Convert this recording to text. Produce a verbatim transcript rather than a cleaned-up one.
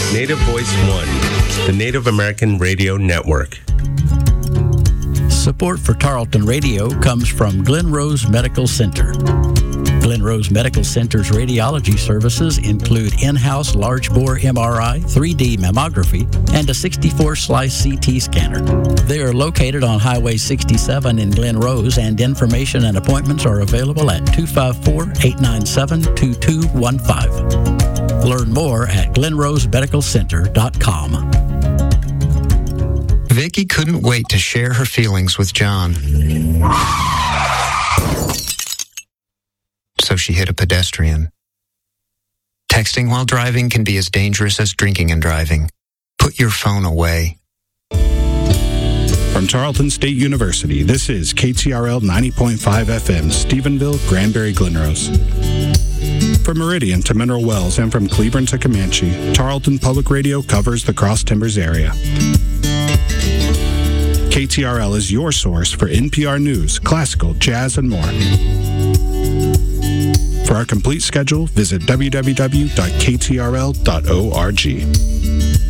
Native Voice One, the Native American Radio Network. Support for Tarleton Radio comes from Glen Rose Medical Center. Glen Rose Medical Center's radiology services include in-house large-bore M R I, three D mammography, and a sixty-four slice C T scanner. They are located on Highway sixty-seven in Glen Rose, and information and appointments are available at two five four, eight nine seven, two two one five. Learn more at glen rose medical center dot com. Vicky couldn't wait to share her feelings with John. So she hit a pedestrian. Texting while driving can be as dangerous as drinking and driving. Put your phone away. From Tarleton State University, this is K T R L ninety point five F M, Stephenville, Granbury, Glen Rose. From Meridian to Mineral Wells and from Cleburne to Comanche, Tarleton Public Radio covers the Cross Timbers area. K T R L is your source for N P R news, classical, jazz, and more. For our complete schedule, visit w w w dot k t r l dot org.